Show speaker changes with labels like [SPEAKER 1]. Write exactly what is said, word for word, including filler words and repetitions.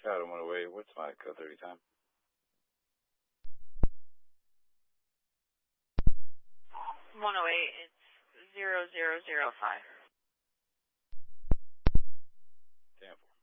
[SPEAKER 1] Adam one oh eight, what's my code thirty time?
[SPEAKER 2] one oh eight, it's zero zero zero five.
[SPEAKER 1] Damn.